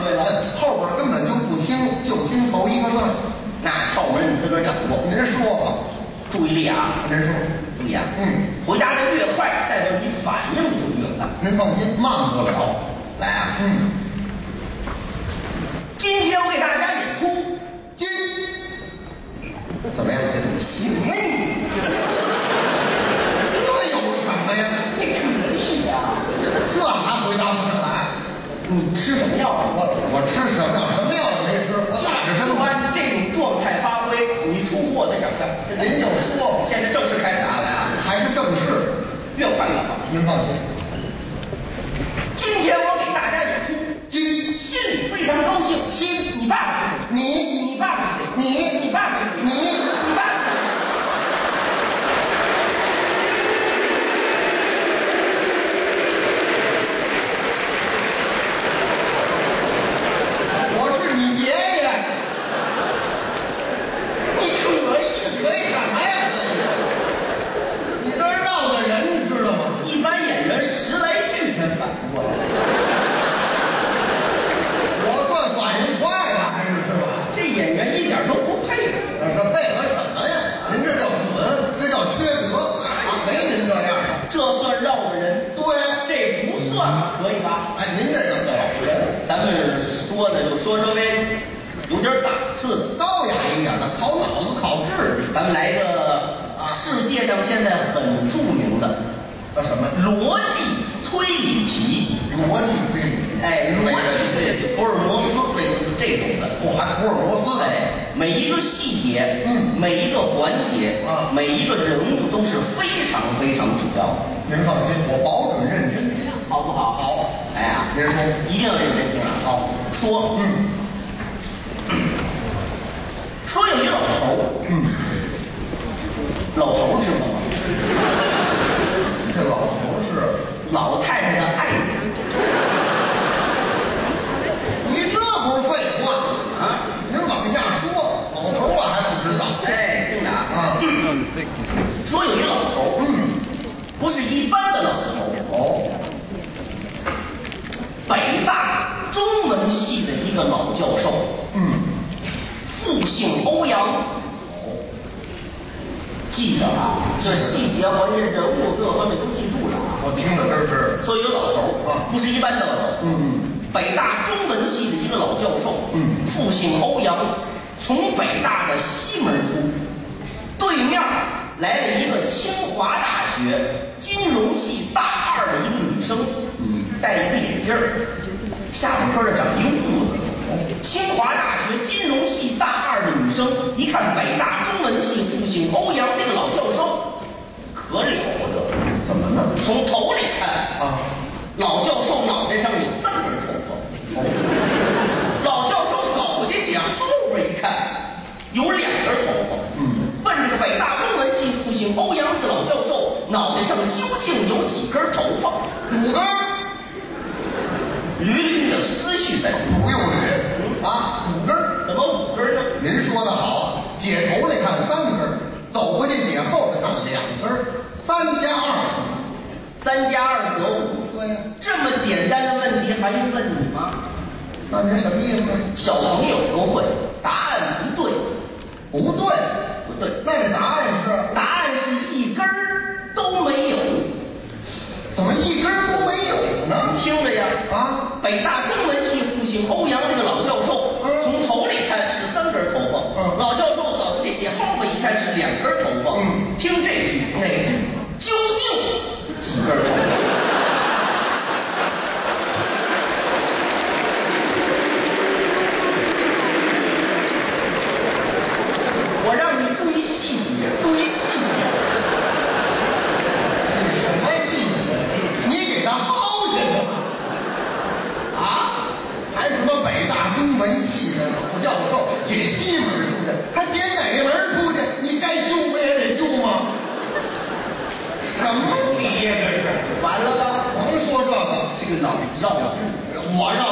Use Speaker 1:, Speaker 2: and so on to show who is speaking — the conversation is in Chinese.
Speaker 1: 对了，
Speaker 2: 后边根本就不听，就听头一个字。
Speaker 1: 那窍门你自个儿掌握。
Speaker 2: 您说吧，
Speaker 1: 注意力啊！
Speaker 2: 您说，
Speaker 1: 注意啊！回答的越快，代表你反应就越快。
Speaker 2: 您放心，慢不了。
Speaker 1: 来啊！今天我给大家演出。
Speaker 2: 怎么样？行啊你！这有什么呀？
Speaker 1: 你可以呀！
Speaker 2: 这还回答不上来？
Speaker 1: 你吃什么药？
Speaker 2: 我吃什么药？什么药也没吃，我打着针。
Speaker 1: 就按这种状态发挥，你出乎我的想象。
Speaker 2: 您就说，
Speaker 1: 现在正式开始啊！来啊！
Speaker 2: 还是正式，
Speaker 1: 越快越好。
Speaker 2: 您放心。
Speaker 1: 今天我给大家演出。心里非常高兴。你爸爸是谁？你爸爸是谁？你爸爸是谁？你爸爸是谁？
Speaker 2: 我是你爷爷。
Speaker 1: 你可以？
Speaker 2: 为什么呀？你这闹的人，你知道吗？
Speaker 1: 一般演员10来句才反应过来。
Speaker 2: 我算反应快了，还是吧？
Speaker 1: 这演员一点都不配合。
Speaker 2: 这配合什么呀？您这叫损，这叫缺德啊！没您这样的。
Speaker 1: 这算绕的人？
Speaker 2: 对，
Speaker 1: 这不算，可以吧？
Speaker 2: 哎，您这叫找人。
Speaker 1: 咱们说呢，就说稍微有点档次的，
Speaker 2: 高雅一点的，考脑子，考智力。
Speaker 1: 咱们来个世界上现在很著名的
Speaker 2: 什么？
Speaker 1: 逻辑推理题。
Speaker 2: 逻辑推理。
Speaker 1: 哎，逻辑对，福尔摩斯类似这种的。
Speaker 2: 我还福尔摩斯。
Speaker 1: 哎，每一个细节，每一个环节
Speaker 2: 啊，
Speaker 1: 每一个人物都是非常非常主要的。
Speaker 2: 您放心，我保准认真，
Speaker 1: 好不好？
Speaker 2: 好。
Speaker 1: 哎呀，
Speaker 2: 您说，
Speaker 1: 一定要认真听啊！
Speaker 2: 好，
Speaker 1: 说，说有一老头，老头知道吗？
Speaker 2: 这老头是
Speaker 1: 老太太的爱人。
Speaker 2: 你这不是废话
Speaker 1: 啊？
Speaker 2: 您往下说，老头我还不知道。
Speaker 1: 哎，听着
Speaker 2: 啊，
Speaker 1: 说有一老头，不是一般的老头，北大中文系的一个老教授，复姓欧阳。记着啊，这细节和这人物各方面都记住了啊。
Speaker 2: 我听得真是。
Speaker 1: 说有老头
Speaker 2: 啊，
Speaker 1: 不是一般的老头，北大中文系的一个老教授，复姓欧阳，从北大的西门出，对面来了一个清华大学金融系大2的一个女生，戴一个眼镜，下巴颏长一个胡子。清华大学金融系大2的女生一看北大中文系复姓欧阳这个老教授，可了不得。
Speaker 2: 怎么呢？
Speaker 1: 从头里看
Speaker 2: 啊，
Speaker 1: 老教授脑袋上有3根头发。老教授走过去解后边一看，有2根头发。问这个北大中文系复姓欧阳这个老教授脑袋上究竟有几根头发？5根。捋捋你的思绪在。
Speaker 2: 不用捋啊，5根。
Speaker 1: 怎么5根呢？
Speaker 2: 您说的好，解头来看3根，走回去解后头看2根，3加2，3
Speaker 1: 加2得5。
Speaker 2: 对呀。
Speaker 1: 这么简单的问题还用问你吗？
Speaker 2: 那您什么意思？
Speaker 1: 小朋友都会，答案不对。
Speaker 2: 不对，
Speaker 1: 不对。
Speaker 2: 那这答案
Speaker 1: 是1根都没有。
Speaker 2: 怎么1根都没有呢？
Speaker 1: 听着呀，
Speaker 2: 啊，
Speaker 1: 北大中文系复姓欧阳这个老教授，从头里看是3根头发，老教授走过去解后边一看是2根头发。听这句，
Speaker 2: 哪句？
Speaker 1: 究竟几根头发？我让你注意细节，注意细节。
Speaker 2: 什么细节？你给他薅去了啊？还什么北大中文系的老教授解西门出去，他解哪门出去？你该救不也得救吗？什么题呀这是？
Speaker 1: 完了吧？
Speaker 2: 甭说这个，
Speaker 1: 这个脑子绕着。
Speaker 2: 我绕